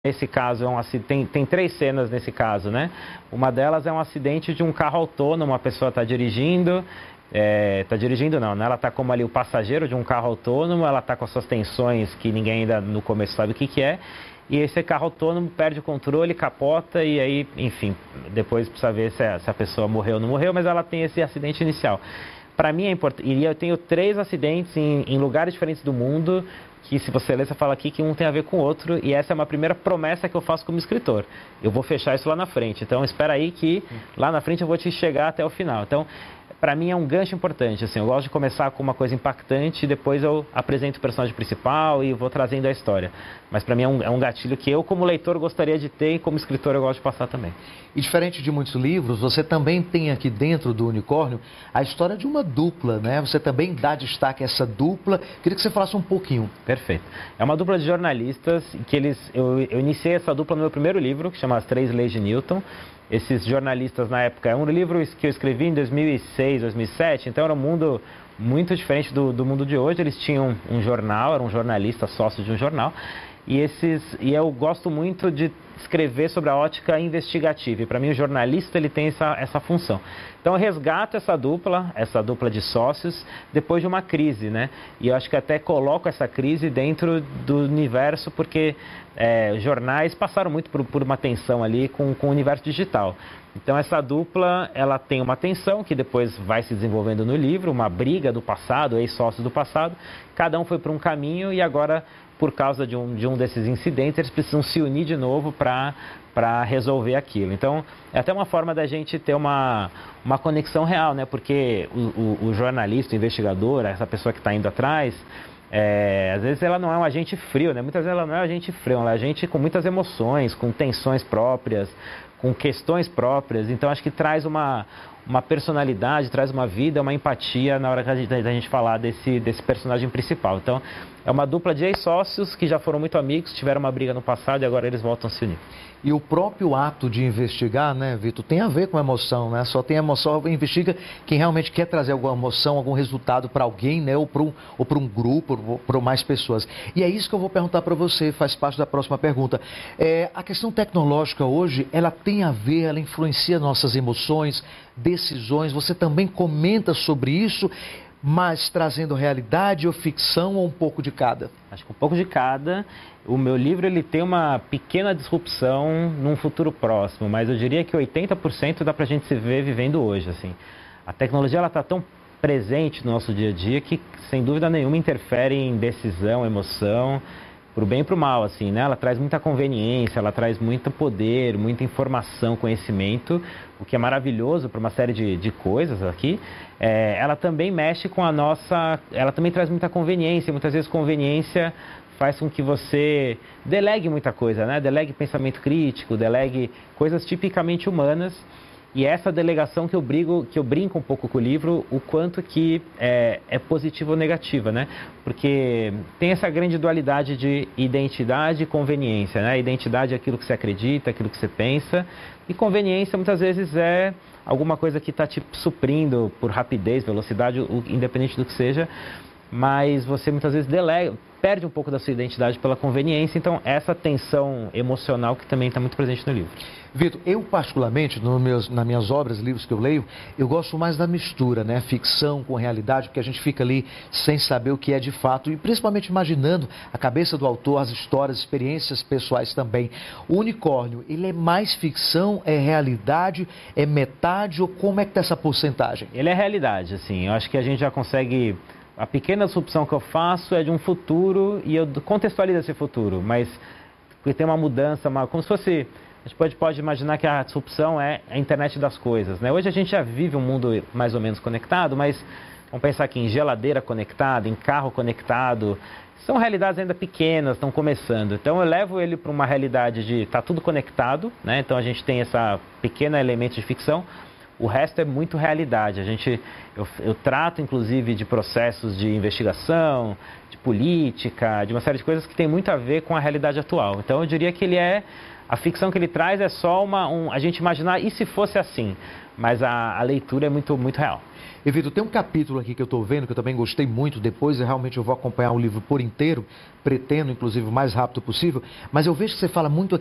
Nesse caso, tem três cenas nesse caso, né? Uma delas é um acidente de um carro autônomo, a pessoa está dirigindo, não, né? Ela está como ali o passageiro de um carro autônomo, ela está com as suas tensões que ninguém ainda no começo sabe o que é, e esse carro autônomo perde o controle, capota e aí, enfim, depois precisa ver se a pessoa morreu ou não morreu, mas ela tem esse acidente inicial. Para mim é importante, e eu tenho três acidentes em lugares diferentes do mundo, que se você ler, você fala aqui que um tem a ver com o outro, e essa é uma primeira promessa que eu faço como escritor. Eu vou fechar isso lá na frente, então espera aí que lá na frente eu vou te chegar até o final. Então, para mim é um gancho importante, assim, eu gosto de começar com uma coisa impactante, depois eu apresento o personagem principal e vou trazendo a história. Mas para mim é um gatilho que eu, como leitor, gostaria de ter e como escritor eu gosto de passar também. E diferente de muitos livros, você também tem aqui dentro do Unicórnio a história de uma dupla, né? Você também dá destaque a essa dupla. Queria que você falasse um pouquinho. Perfeito. É uma dupla de jornalistas que eu iniciei essa dupla no meu primeiro livro, que chama As Três Leis de Newton. Esses jornalistas na época, é um livro que eu escrevi em 2006, 2007, então era um mundo muito diferente do mundo de hoje. Eles tinham um jornal, eram jornalistas sócios de um jornal, e eu gosto muito de escrever sobre a ótica investigativa, e para mim o jornalista ele tem essa função. Então eu resgato essa dupla de sócios depois de uma crise, né? E eu acho que até coloco essa crise dentro do universo, porque jornais passaram muito por uma tensão ali com o universo digital. Então essa dupla, ela tem uma tensão que depois vai se desenvolvendo no livro, uma briga do passado, ex-sócios do passado, cada um foi para um caminho e agora, por causa de um desses incidentes, eles precisam se unir de novo para resolver aquilo. Então, é até uma forma da gente ter uma conexão real, né? Porque o jornalista, o investigador, essa pessoa que está indo atrás, às vezes ela não é um agente frio, né? Muitas vezes ela não é um agente frio, ela é um agente com muitas emoções, com tensões próprias, com questões próprias. Então, acho que traz uma personalidade, traz uma vida, uma empatia na hora da gente falar desse personagem principal. Então, é uma dupla de ex-sócios que já foram muito amigos, tiveram uma briga no passado e agora eles voltam a se unir. E o próprio ato de investigar, né, Vitor, tem a ver com emoção, né? Só tem emoção, investiga quem realmente quer trazer alguma emoção, algum resultado para alguém, né, ou para um grupo, ou para mais pessoas. E é isso que eu vou perguntar para você, faz parte da próxima pergunta. A questão tecnológica hoje, ela tem a ver, ela influencia nossas emoções, decisões, você também comenta sobre isso, mas trazendo realidade ou ficção ou um pouco de cada? Acho que um pouco de cada. O meu livro ele tem uma pequena disrupção num futuro próximo, mas eu diria que 80% dá para a gente se ver vivendo hoje. Assim. A tecnologia está tão presente no nosso dia a dia que, sem dúvida nenhuma, interfere em decisão, emoção, para o bem e para o mal. Assim, né? Ela traz muita conveniência, ela traz muito poder, muita informação, conhecimento, o que é maravilhoso para uma série de coisas aqui. Ela também mexe com a nossa... Ela também traz muita conveniência, muitas vezes conveniência faz com que você delegue muita coisa, né? Delegue pensamento crítico, delegue coisas tipicamente humanas. E essa delegação que eu brinco um pouco com o livro, o quanto que é positiva ou negativa, né? Porque tem essa grande dualidade de identidade e conveniência, né? Identidade é aquilo que você acredita, aquilo que você pensa, e conveniência muitas vezes é alguma coisa que está te suprindo por rapidez, velocidade, independente do que seja, mas você muitas vezes perde um pouco da sua identidade pela conveniência, então essa tensão emocional que também está muito presente no livro. Vitor, eu particularmente, nas minhas obras, livros que eu leio, eu gosto mais da mistura, né? Ficção com realidade, porque a gente fica ali sem saber o que é de fato e principalmente imaginando a cabeça do autor, as histórias, experiências pessoais também. O Unicórnio, ele é mais ficção, é realidade, é metade ou como é que está essa porcentagem? Ele é realidade, assim, eu acho que a gente já consegue... A pequena disrupção que eu faço é de um futuro e eu contextualizo esse futuro, mas porque tem uma mudança, como se fosse... A gente pode imaginar que a disrupção é a internet das coisas, né? Hoje a gente já vive um mundo mais ou menos conectado, mas vamos pensar aqui em geladeira conectada, em carro conectado. São realidades ainda pequenas, estão começando. Então eu levo ele para uma realidade de estar tudo conectado, né? Então a gente tem essa pequena elemento de ficção. o resto é muito realidade. Eu trato, inclusive, de processos de investigação, de política, de uma série de coisas que tem muito a ver com a realidade atual. Então, eu diria que a ficção que ele traz é só a gente imaginar, e se fosse assim? Mas a leitura é muito, muito real. E, Vitor, tem um capítulo aqui que eu estou vendo, que eu também gostei muito, depois realmente eu vou acompanhar o livro por inteiro, pretendo, inclusive, o mais rápido possível, mas eu vejo que você fala muito